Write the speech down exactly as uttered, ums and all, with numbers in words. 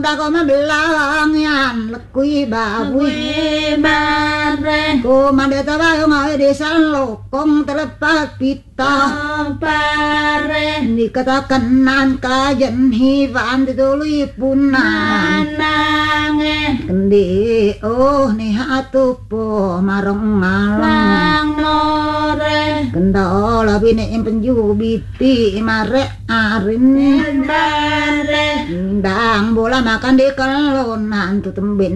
unda ko mabelang yan lekui bawi bare ko mandeta bayo ngai desan lokong terlepas pita bare dikatakan nan kajen hivan ditului punan nange kendi oh ni hatu po marong malang nore kendola bini penju biti mare arin bare ndang bola makan di kelonan tu tembin